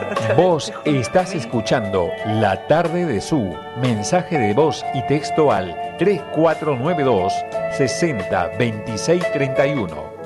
Vos estás escuchando La Tarde de Su. Mensaje de voz y texto al 3492 60 26 31.